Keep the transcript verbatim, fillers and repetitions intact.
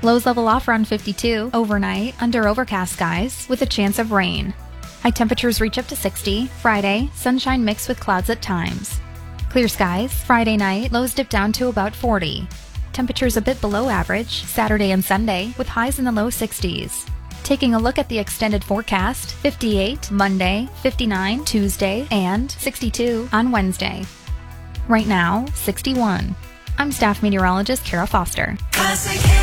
Lows level off around fifty-two. Overnight, under overcast skies with a chance of rain. High temperatures reach up to sixty. Friday, sunshine mixed with clouds at times. Clear skies. Friday night, lows dip down to about forty. Temperatures a bit below average Saturday and Sunday with highs in the low sixties. Taking a look at the extended forecast, fifty-eight Monday, fifty-nine Tuesday, and sixty-two on Wednesday. Right now, sixty-one. I'm staff meteorologist Kara Foster.